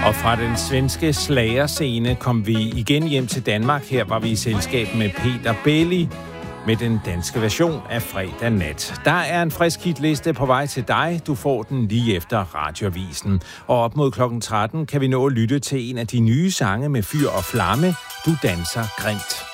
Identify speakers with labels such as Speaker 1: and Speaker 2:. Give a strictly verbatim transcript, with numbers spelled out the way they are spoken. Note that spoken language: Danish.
Speaker 1: Og fra den svenske slagerscene kom vi igen hjem til Danmark. Her var vi i selskab med Peter Belli med den danske version af Fredag Nat. Der er en frisk hitliste på vej til dig. Du får den lige efter Radioavisen. Og op mod klokken tretten kan vi nå at lytte til en af de nye sange med fyr og flamme. Du danser grimt.